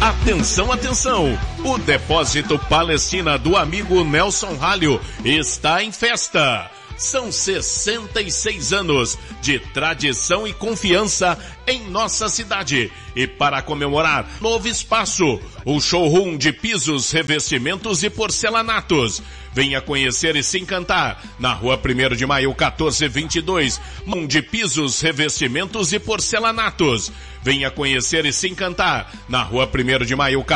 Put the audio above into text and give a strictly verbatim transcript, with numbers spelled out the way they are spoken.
Atenção, atenção! O Depósito Palestina do amigo Nelson Ralho está em festa. São sessenta e seis anos de tradição e confiança em nossa cidade. E para comemorar, novo espaço, o showroom de pisos, revestimentos e porcelanatos. Venha conhecer e se encantar na rua primeiro de maio, quatorze vinte e dois. Mão de pisos, revestimentos e porcelanatos. Venha conhecer e se encantar na rua primeiro de maio,